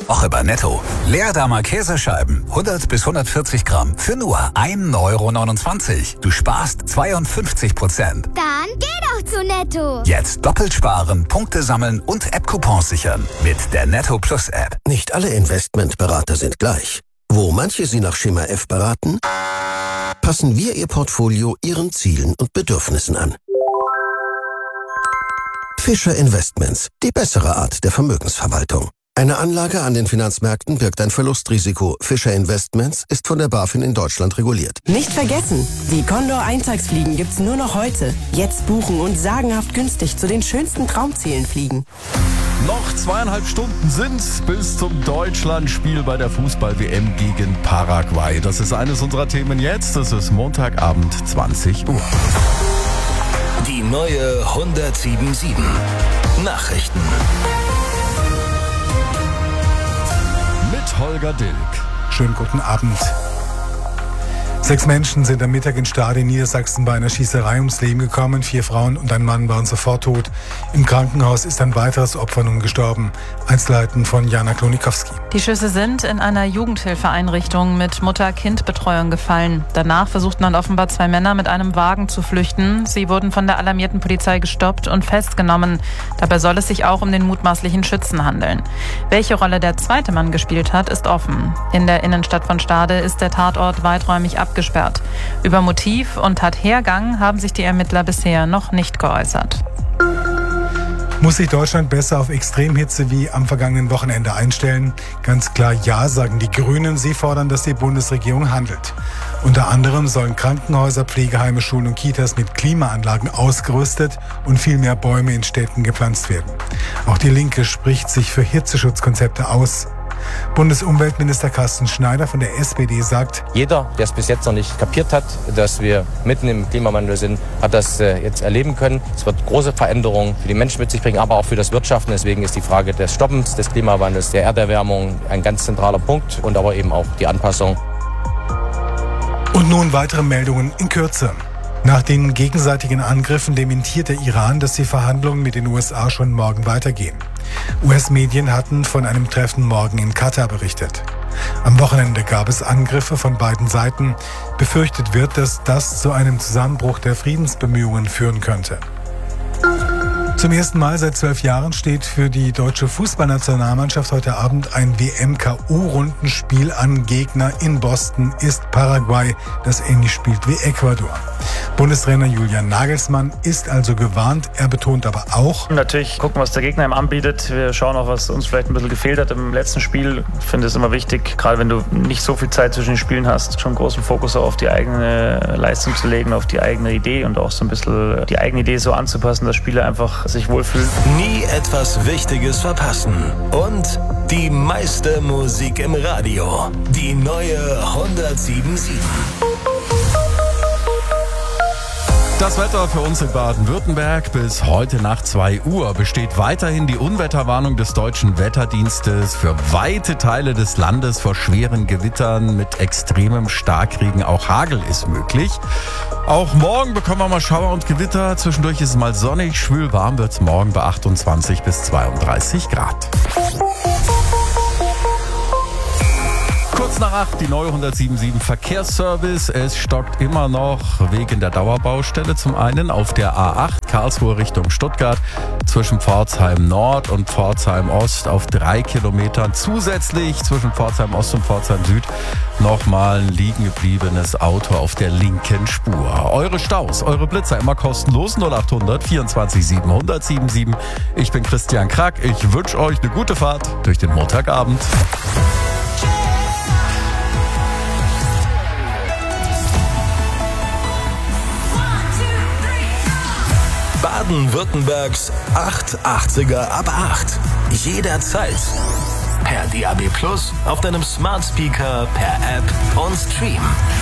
Woche bei Netto. Leerdammer Käsescheiben, 100 bis 140 Gramm, für nur 1,29 €. Du sparst 52%. Dann geh doch zu Netto. Jetzt doppelt sparen, Punkte sammeln und App-Coupons sichern. Mit der Netto Plus App. Nicht alle Investmentberater sind gleich. Wo manche Sie nach Schema F beraten, passen wir Ihr Portfolio Ihren Zielen und Bedürfnissen an. Fischer Investments, die bessere Art der Vermögensverwaltung. Eine Anlage an den Finanzmärkten birgt ein Verlustrisiko. Fischer Investments ist von der BaFin in Deutschland reguliert. Nicht vergessen, die Condor Eintagsfliegen gibt's nur noch heute. Jetzt buchen und sagenhaft günstig zu den schönsten Traumzielen fliegen. Noch 2,5 Stunden sind's bis zum Deutschlandspiel bei der Fußball-WM gegen Paraguay. Das ist eines unserer Themen jetzt. Es ist Montagabend, 20 Uhr. Die neue 107.7 Nachrichten. Mit Holger Dilk. Schönen guten Abend. 6 Menschen sind am Mittag in Stade in Niedersachsen bei einer Schießerei ums Leben gekommen. 4 Frauen und ein Mann waren sofort tot. Im Krankenhaus ist ein weiteres Opfer nun gestorben. Einzelheiten von Jana Klonikowski. Die Schüsse sind in einer Jugendhilfeeinrichtung mit Mutter-Kind-Betreuung gefallen. Danach versuchten dann offenbar 2 Männer mit einem Wagen zu flüchten. Sie wurden von der alarmierten Polizei gestoppt und festgenommen. Dabei soll es sich auch um den mutmaßlichen Schützen handeln. Welche Rolle der zweite Mann gespielt hat, ist offen. In der Innenstadt von Stade ist der Tatort weiträumig abgesperrt. Über Motiv und Tathergang haben sich die Ermittler bisher noch nicht geäußert. Muss sich Deutschland besser auf Extremhitze wie am vergangenen Wochenende einstellen? Ganz klar ja, sagen die Grünen. Sie fordern, dass die Bundesregierung handelt. Unter anderem sollen Krankenhäuser, Pflegeheime, Schulen und Kitas mit Klimaanlagen ausgerüstet und viel mehr Bäume in Städten gepflanzt werden. Auch die Linke spricht sich für Hitzeschutzkonzepte aus. Bundesumweltminister Carsten Schneider von der SPD sagt: Jeder, der es bis jetzt noch nicht kapiert hat, dass wir mitten im Klimawandel sind, hat das jetzt erleben können. Es wird große Veränderungen für die Menschen mit sich bringen, aber auch für das Wirtschaften. Deswegen ist die Frage des Stoppens des Klimawandels, der Erderwärmung ein ganz zentraler Punkt und aber eben auch die Anpassung. Und nun weitere Meldungen in Kürze. Nach den gegenseitigen Angriffen dementiert der Iran, dass die Verhandlungen mit den USA schon morgen weitergehen. US-Medien hatten von einem Treffen morgen in Katar berichtet. Am Wochenende gab es Angriffe von beiden Seiten. Befürchtet wird, dass das zu einem Zusammenbruch der Friedensbemühungen führen könnte. Zum ersten Mal seit 12 Jahren steht für die deutsche Fußballnationalmannschaft heute Abend ein WM-KO-Rundenspiel an. Gegner in Boston ist Paraguay, das ähnlich spielt wie Ecuador. Bundestrainer Julian Nagelsmann ist also gewarnt. Er betont aber auch: Natürlich gucken, was der Gegner ihm anbietet. Wir schauen auch, was uns vielleicht ein bisschen gefehlt hat im letzten Spiel. Ich finde es immer wichtig, gerade wenn du nicht so viel Zeit zwischen den Spielen hast, schon großen Fokus auf die eigene Leistung zu legen, auf die eigene Idee und auch so ein bisschen die eigene Idee so anzupassen, dass Spieler einfach sich wohlfühlen. Nie etwas Wichtiges verpassen. Und die meiste Musik im Radio. Die neue 107.7. Das Wetter für uns in Baden-Württemberg bis heute Nacht 2 Uhr besteht weiterhin die Unwetterwarnung des Deutschen Wetterdienstes für weite Teile des Landes vor schweren Gewittern mit extremem Starkregen. Auch Hagel ist möglich. Auch morgen bekommen wir mal Schauer und Gewitter. Zwischendurch ist es mal sonnig, schwül warm wird es morgen bei 28 bis 32 Grad. Kurz nach 8, die neue 107.7 Verkehrsservice. Es stockt immer noch wegen der Dauerbaustelle. Zum einen auf der A8 Karlsruhe Richtung Stuttgart zwischen Pforzheim Nord und Pforzheim Ost auf 3 Kilometern. Zusätzlich zwischen Pforzheim Ost und Pforzheim Süd nochmal ein liegen gebliebenes Auto auf der linken Spur. Eure Staus, eure Blitzer immer kostenlos 0800 24 700 77. Ich bin Christian Krack. Ich wünsche euch eine gute Fahrt durch den Montagabend. Baden-Württembergs 880er ab 8. Jederzeit. Per DAB+, auf deinem Smart Speaker, per App und Stream.